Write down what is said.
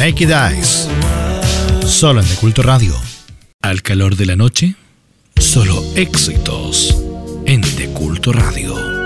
Naked Eyes. Solo en The Culto Radio. Al calor de la noche, solo éxitos en The Culto Radio.